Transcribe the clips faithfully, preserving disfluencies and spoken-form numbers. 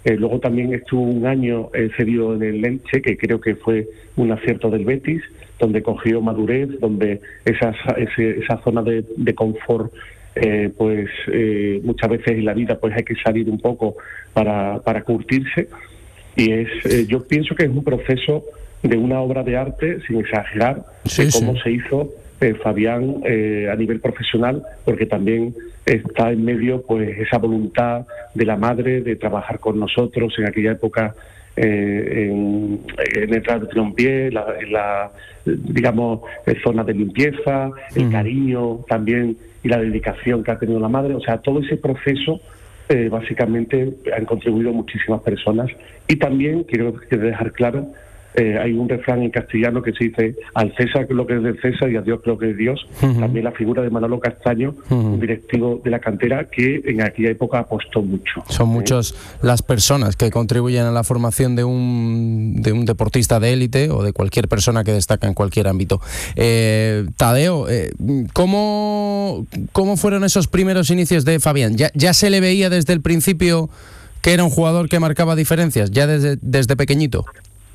Eh, luego también estuvo un año eh, cedido en el Elche, que creo que fue un acierto del Betis, donde cogió madurez, donde esa, ese, esa zona de, de confort, eh, pues eh, muchas veces en la vida pues hay que salir un poco para, para curtirse. Y es, eh, yo pienso que es un proceso de una obra de arte, sin exagerar, sí, de cómo sí. se hizo eh, Fabián eh, a nivel profesional, porque también está en medio pues esa voluntad de la madre de trabajar con nosotros en aquella época, eh, en, en el Trompié, la, en la, digamos, en zona de limpieza, el uh-huh. cariño también y la dedicación que ha tenido la madre. O sea, todo ese proceso eh, básicamente han contribuido muchísimas personas. Y también quiero dejar claro, Eh, hay un refrán en castellano que se dice: al César lo que es del César y a Dios lo que es Dios. Uh-huh. También la figura de Manolo Castaño, uh-huh. un directivo de la cantera que en aquella época apostó mucho. Son ¿eh? muchas las personas que contribuyen a la formación de un, de un deportista de élite o de cualquier persona que destaca en cualquier ámbito. Eh, Tadeo, eh, ¿cómo, ¿cómo fueron esos primeros inicios de Fabián? ¿Ya, ya se le veía desde el principio que era un jugador que marcaba diferencias, ya desde, desde pequeñito?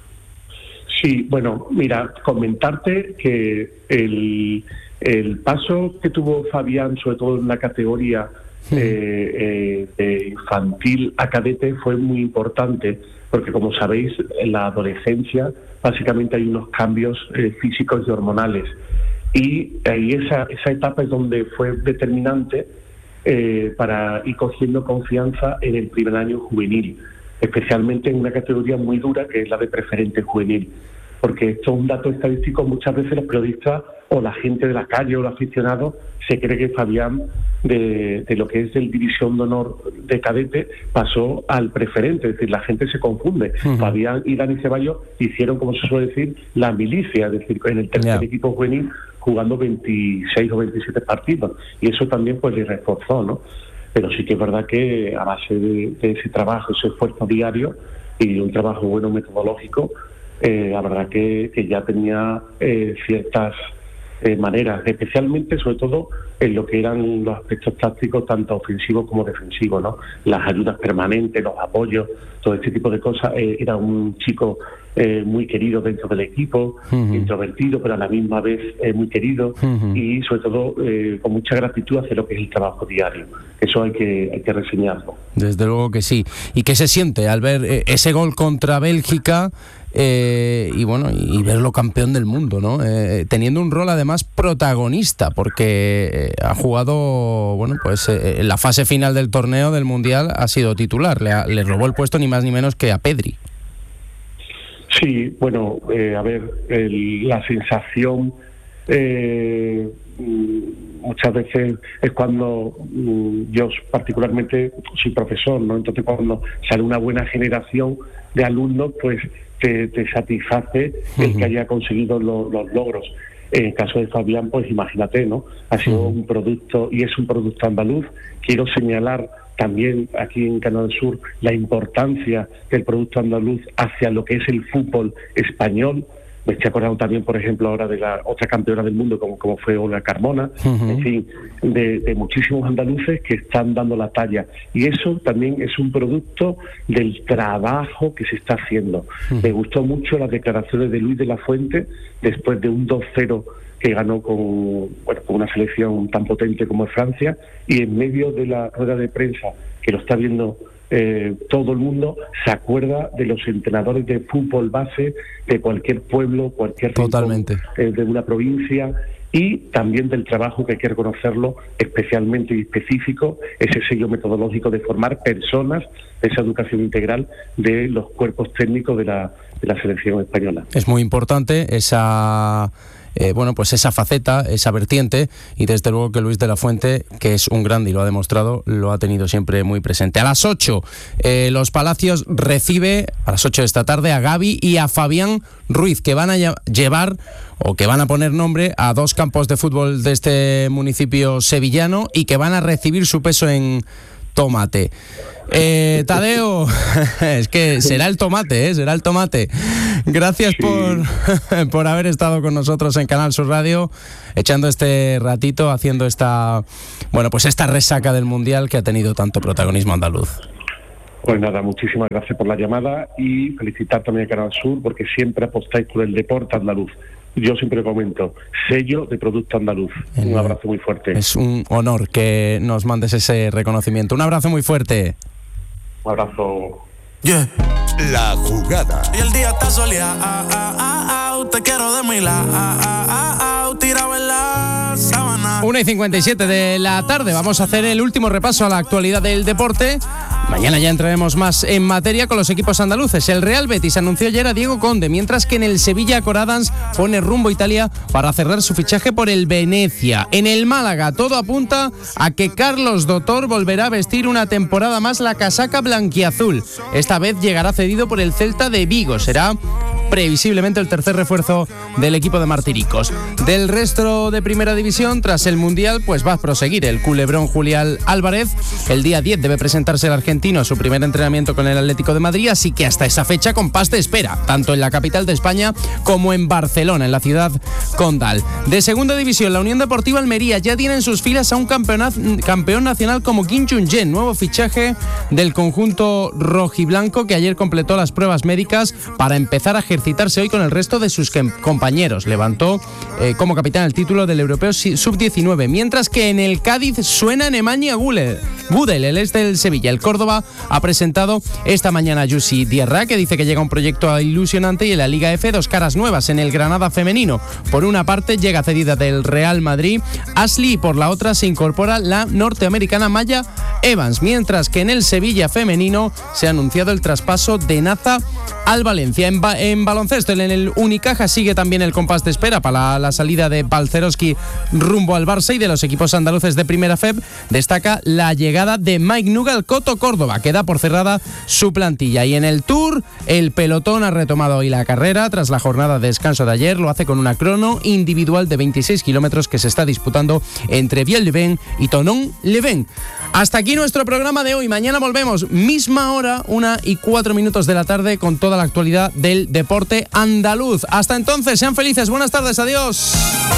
Sí, bueno, mira, comentarte que el, el paso que tuvo Fabián, sobre todo en la categoría eh, eh, de infantil a cadete, fue muy importante, porque como sabéis, en la adolescencia básicamente hay unos cambios eh, físicos y hormonales, y ahí esa, esa etapa es donde fue determinante eh, para ir cogiendo confianza en el primer año juvenil, especialmente en una categoría muy dura que es la de preferente juvenil, porque esto es un dato estadístico. Muchas veces los periodistas o la gente de la calle o los aficionados se cree que Fabián, de, de lo que es el división de honor de cadete, pasó al preferente, es decir, la gente se confunde. Uh-huh. Fabián y Dani Ceballos hicieron, como se suele decir, la milicia, es decir, en el tercer yeah. equipo juvenil, jugando veintiséis o veintisiete partidos, y eso también pues le reforzó, ¿no? Pero sí que es verdad que a base de, de ese trabajo, ese esfuerzo diario y un trabajo bueno metodológico, eh, la verdad que, que ya tenía eh, ciertas eh, maneras, especialmente, sobre todo, en lo que eran los aspectos tácticos, tanto ofensivos como defensivos, ¿no? Las ayudas permanentes, los apoyos, todo este tipo de cosas. Eh, era un chico eh, muy querido dentro del equipo, uh-huh. introvertido, pero a la misma vez eh, muy querido, uh-huh. y sobre todo eh, con mucha gratitud hacia lo que es el trabajo diario. Eso hay que, hay que reseñarlo. Desde luego que sí. ¿Y qué se siente al ver eh, ese gol contra Bélgica? Eh, y bueno, y verlo campeón del mundo, ¿no? Eh, teniendo un rol además protagonista, porque eh, ha jugado, bueno, pues eh, en la fase final del torneo del Mundial ha sido titular, le, ha, le robó el puesto ni más ni menos que a Pedri. Sí, bueno, eh, a ver, el, la sensación eh, muchas veces es cuando yo particularmente soy profesor, ¿no? Entonces cuando sale una buena generación de alumnos, pues te, te satisface uh-huh. el que haya conseguido lo, los logros. En el caso de Fabián, pues imagínate, ¿no? Ha sido uh-huh. un producto, y es un producto andaluz. Quiero señalar también aquí en Canal Sur la importancia del producto andaluz hacia lo que es el fútbol español. Me estoy acordando también, por ejemplo, ahora de la otra campeona del mundo, como, como fue Olga Carmona, uh-huh. en fin, de, de muchísimos andaluces que están dando la talla. Y eso también es un producto del trabajo que se está haciendo. Uh-huh. Me gustó mucho las declaraciones de Luis de la Fuente, después de un dos cero que ganó con, bueno, con una selección tan potente como es Francia, y en medio de la rueda de prensa, que lo está viendo Eh, todo el mundo, se acuerda de los entrenadores de fútbol base de cualquier pueblo, cualquier Totalmente. rincón eh, de una provincia, y también del trabajo, que hay que reconocerlo, especialmente y específico, ese sello metodológico de formar personas, esa educación integral de los cuerpos técnicos de la, de la selección española. Es muy importante esa... Eh, bueno, pues esa faceta, esa vertiente, y desde luego que Luis de la Fuente, que es un grande y lo ha demostrado, lo ha tenido siempre muy presente. A las ocho, eh, Los Palacios recibe, a las ocho de esta tarde, a Gavi y a Fabián Ruiz, que van a llevar, o que van a poner nombre a dos campos de fútbol de este municipio sevillano, y que van a recibir su peso en tomate. Eh, Tadeo, es que será el tomate, ¿eh? será el tomate. Gracias sí. por, por haber estado con nosotros en Canal Sur Radio, echando este ratito, haciendo esta, bueno, pues esta resaca del Mundial que ha tenido tanto protagonismo andaluz. Pues nada, muchísimas gracias por la llamada y felicitar también a Canal Sur porque siempre apostáis por el deporte andaluz. Yo siempre comento, sello de producto andaluz. Un abrazo muy fuerte. Es un honor que nos mandes ese reconocimiento. Un abrazo muy fuerte. Un abrazo. Yeah. La jugada. Y el día está soleado, ah, ah, ah, ah, te quiero de mi lado, ah, ah, ah, ah, tirado en la sábana. una y cincuenta y siete de la tarde. Vamos a hacer el último repaso a la actualidad del deporte. Mañana ya entraremos más en materia con los equipos andaluces. El Real Betis anunció ayer a Diego Conde, mientras que en el Sevilla Coradans pone rumbo a Italia para cerrar su fichaje por el Venecia. En el Málaga todo apunta a que Carlos Dotor volverá a vestir una temporada más la casaca blanquiazul. Esta vez llegará cedido por el Celta de Vigo. Será previsiblemente el tercer refuerzo del equipo de Martiricos. Del resto de Primera División, tras el Mundial, pues va a proseguir el culebrón Julián Álvarez. El día diez debe presentarse el argentino a su primer entrenamiento con el Atlético de Madrid, así que hasta esa fecha compás de espera, tanto en la capital de España como en Barcelona, en la ciudad condal. De Segunda División, la Unión Deportiva Almería ya tiene en sus filas a un campeón nacional como Kim Jung-jen, nuevo fichaje del conjunto rojiblanco que ayer completó las pruebas médicas para empezar a ejercer citarse hoy con el resto de sus compañeros. Levantó eh, como capitán el título del Europeo sub diecinueve, mientras que en el Cádiz suena Nemanja Gudel, el ex del Sevilla. El Córdoba ha presentado esta mañana a Jussi Diarra, que dice que llega un proyecto ilusionante, y en la Liga F dos caras nuevas en el Granada femenino. Por una parte llega cedida del Real Madrid Ashley y por la otra se incorpora la norteamericana Maya Evans, mientras que en el Sevilla femenino se ha anunciado el traspaso de Naza al Valencia. En, ba- en baloncesto, en el Unicaja sigue también el compás de espera para la, la salida de Balcerowski rumbo al Barça, y de los equipos andaluces de Primera F E B destaca la llegada de Mike Nuga al Coto Córdoba, que da por cerrada su plantilla. Y en el Tour, el pelotón ha retomado hoy la carrera tras la jornada de descanso de ayer. Lo hace con una crono individual de veintiséis kilómetros que se está disputando entre Vielle-Leven y Thonon-Leven. Hasta aquí nuestro programa de hoy. Mañana volvemos, misma hora, una y cuatro minutos de la tarde, con toda la actualidad del deporte andaluz. Hasta entonces, sean felices. Buenas tardes, adiós.